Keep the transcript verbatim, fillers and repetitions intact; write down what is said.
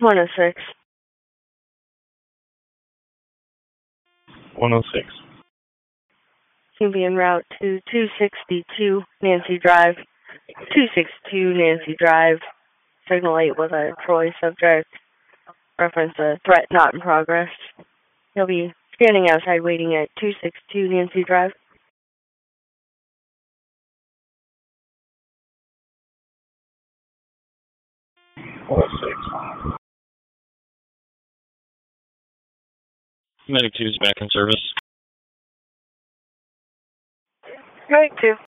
one oh six. one oh six. Can be en route to two sixty-two Nancy Drive. two sixty-two Nancy Drive. Signal eight was a Troy subject. Reference a threat not in progress. He'll be standing outside waiting at two sixty-two Nancy Drive. one oh six. Medic two is back in service. Medic two.